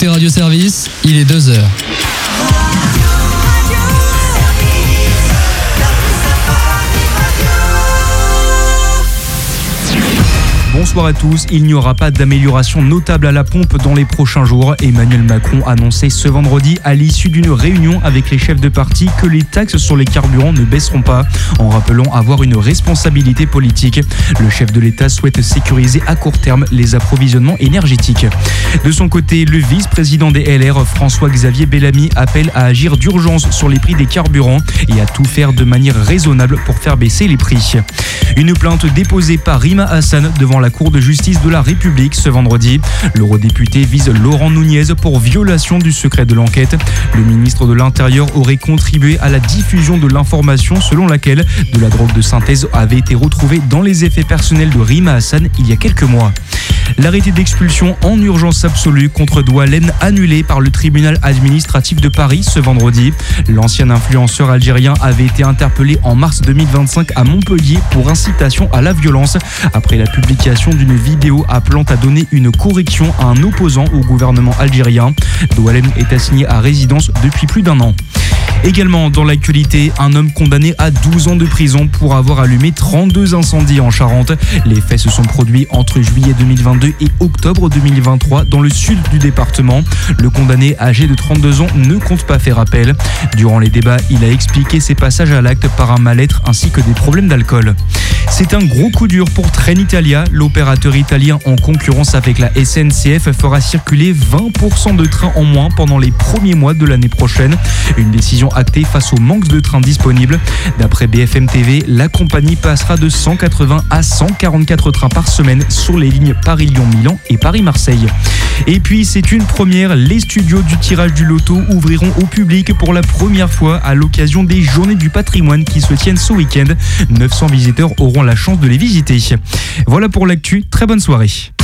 écoutez Radio Service, il est 2h. Bonsoir à tous. Il n'y aura pas d'amélioration notable à la pompe dans les prochains jours. Emmanuel Macron a annoncé ce vendredi à l'issue d'une réunion avec les chefs de parti que les taxes sur les carburants ne baisseront pas, en rappelant avoir une responsabilité politique. Le chef de l'État souhaite sécuriser à court terme les approvisionnements énergétiques. De son côté, le vice-président des LR, François-Xavier Bellamy, appelle à agir d'urgence sur les prix des carburants et à tout faire de manière raisonnable pour faire baisser les prix. Une plainte déposée par Rima Hassan devant la Cour de justice de la République ce vendredi. L'eurodéputé vise Laurent Nunez pour violation du secret de l'enquête. Le ministre de l'Intérieur aurait contribué à la diffusion de l'information selon laquelle de la drogue de synthèse avait été retrouvée dans les effets personnels de Rima Hassan il y a quelques mois. L'arrêté d'expulsion en urgence absolue contre Doualem annulé par le tribunal administratif de Paris ce vendredi. L'ancien influenceur algérien avait été interpellé en mars 2025 à Montpellier pour incitation à la violence après la publication d'une vidéo appelant à donner une correction à un opposant au gouvernement algérien. Doualem est assigné à résidence depuis plus d'1 an. Également dans l'actualité, un homme condamné à 12 ans de prison pour avoir allumé 32 incendies en Charente. Les faits se sont produits entre juillet 2022 et octobre 2023 dans le sud du département. Le condamné âgé de 32 ans ne compte pas faire appel. Durant les débats, il a expliqué ses passages à l'acte par un mal-être ainsi que des problèmes d'alcool. C'est un gros coup dur pour Trenitalia. L'opérateur italien en concurrence avec la SNCF fera circuler 20% de trains en moins pendant les premiers mois de l'année prochaine. Une décision actée face au manque de trains disponibles. D'après BFM TV, la compagnie passera de 180 à 144 trains par semaine sur les lignes Paris-Lyon-Milan et Paris-Marseille. Et puis c'est une première, les studios du tirage du loto ouvriront au public pour la première fois à l'occasion des Journées du patrimoine qui se tiennent ce week-end. 900 visiteurs auront la chance de les visiter. Voilà pour l'actu, très bonne soirée.